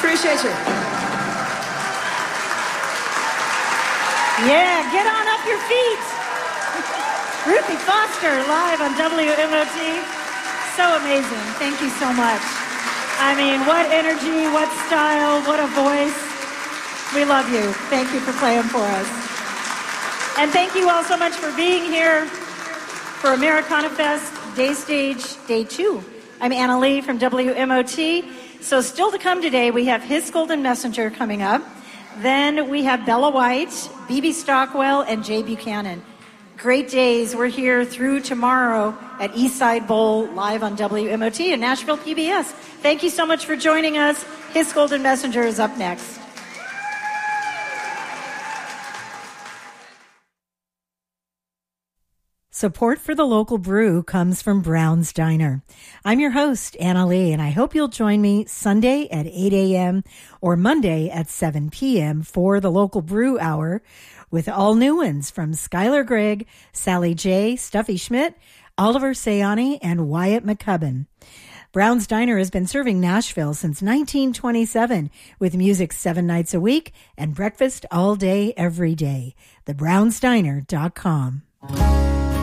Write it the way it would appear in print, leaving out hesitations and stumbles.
Appreciate you. Yeah, get on up your feet. Ruthie Foster live on WMOT. So amazing. Thank you so much. I mean, what energy, what style, what a voice. We love you. Thank you for playing for us. And thank you all so much for being here for Americana Fest Day Stage Day 2. I'm Anna Lee from WMOT. So still to come today, we have His Golden Messenger coming up. Then we have Bella White, B.B. Stockwell, and Jay Buchanan. Great days. We're here through tomorrow at Eastside Bowl live on WMOT and Nashville PBS. Thank you so much for joining us. His Golden Messenger is up next. Support for the local brew comes from Brown's Diner. I'm your host, Anna Lee, and I hope you'll join me Sunday at 8 a.m. or Monday at 7 p.m. for the local brew hour with all new ones from Skylar Gregg, Sally J., Stuffy Schmidt, Oliver Sayani, and Wyatt McCubbin. Brown's Diner has been serving Nashville since 1927 with music 7 nights a week and breakfast all day, every day. TheBrownsDiner.com.